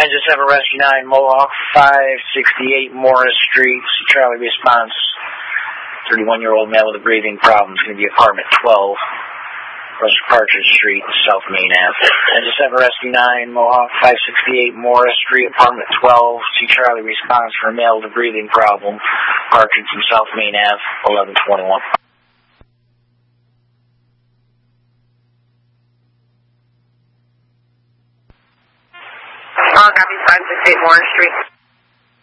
just have a Rescue 9, Mohawk, 568 Morris Street. Charlie response, 31-year-old male with a breathing problem. It's going to be apartment 12, West Partridge Street, South Main Ave. I just have a Rescue 9, Mohawk, 568 Morris Street, apartment 12. See Charlie response for a male with a breathing problem. Partridge from South Main Ave, 1121. Copy 568 Morris Street.